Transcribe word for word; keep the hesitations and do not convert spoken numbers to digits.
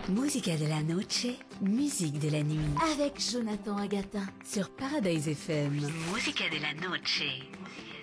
Musica de la noche, musique de la nuit. Avec Jonathan Agata. Sur Paradise F M. Musica de la noche.